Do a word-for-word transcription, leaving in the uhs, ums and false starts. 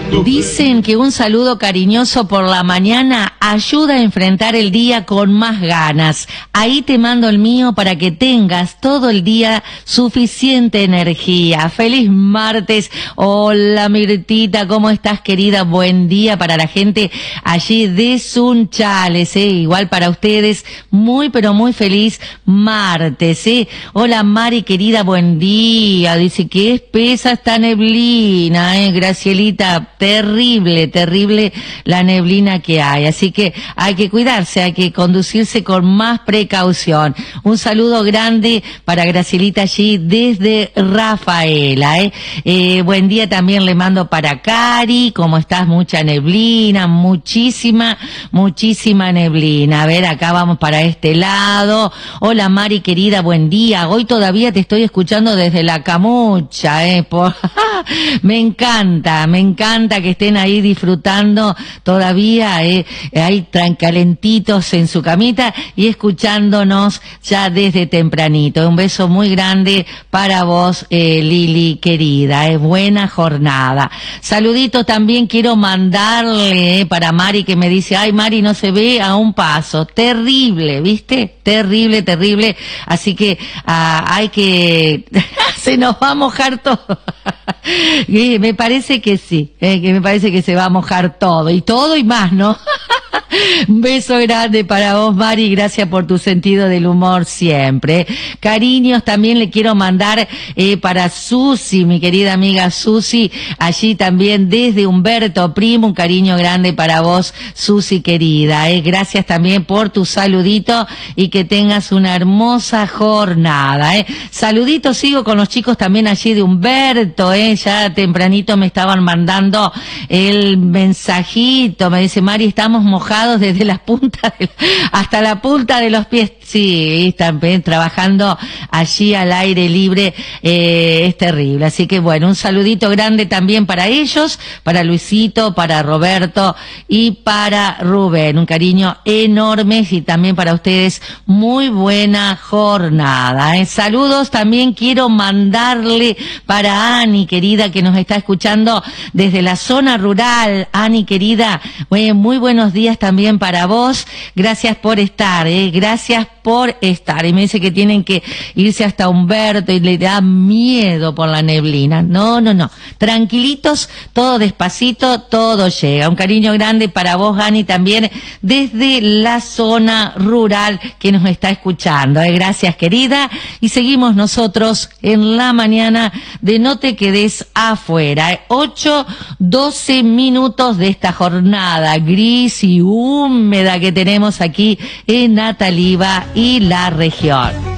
Dicen que un saludo cariñoso por la mañana ayuda a enfrentar el día con más ganas. Ahí te mando el mío para que tengas todo el día suficiente energía. Feliz martes. Hola Mirtita, ¿cómo estás, querida? Buen día para la gente allí de Sunchales, ¿eh? Igual para ustedes, muy pero muy feliz martes, ¿eh? Hola Mari, querida, buen día. Dice que espesa esta neblina, ¿eh? Gracielita, terrible, terrible la neblina que hay. Así que hay que cuidarse, hay que conducirse con más precaución. Un saludo grande para Gracielita allí desde Rafaela, ¿eh? Eh, buen día también le mando para Cari. ¿Cómo estás? Mucha neblina, muchísima, muchísima neblina. A ver, acá vamos para este lado. Hola Mari, querida, buen día. Hoy todavía te estoy escuchando desde la camucha, ¿eh? Por... me encanta, me encanta que estén ahí disfrutando todavía, eh, ahí tan calentitos en su camita y escuchándonos ya desde tempranito. Un beso muy grande para vos, eh, Lili, querida, es eh, buena jornada. Saluditos también quiero mandarle eh, para Mari, que me dice, ay Mari, no se ve a un paso. Terrible, ¿viste? Terrible, terrible. Así que ah, hay que... se nos va a mojar todo. Y me parece que sí, eh, que me parece que se va a mojar todo, y todo y más, ¿no? Un beso grande para vos, Mari, gracias por tu sentido del humor siempre. Cariños también le quiero mandar eh, para Susi, mi querida amiga Susi, allí también desde Humberto Primo, un cariño grande para vos, Susi querida. Eh. Gracias también por tu saludito y que tengas una hermosa jornada. Eh. Saluditos, sigo con los chicos también allí de Humberto, eh. Ya tempranito me estaban mandando el mensajito, me dice Mari, estamos mojados desde las puntas de, hasta la punta de los pies. Sí, están trabajando allí al aire libre, eh, es terrible. Así que bueno, un saludito grande también para ellos, para Luisito, para Roberto y para Rubén. Un cariño enorme y también para ustedes muy buena jornada. ¿eh? Saludos también quiero mandarle para Ani, querida, que nos está escuchando desde la zona rural. Ani, querida, eh, muy buenos días también para vos. Gracias por estar, eh, gracias por estar. Y me dice que tienen que irse hasta Humberto y le da miedo por la neblina. No, no, no. Tranquilitos, todo despacito, todo llega. Un cariño grande para vos, Ani, también desde la zona rural que nos está escuchando. Eh, gracias, querida. Y seguimos nosotros en la mañana de No Te Quedes Afuera. Eh, ocho, doce minutos de esta jornada gris y húmeda que tenemos aquí en Ataliva y la región.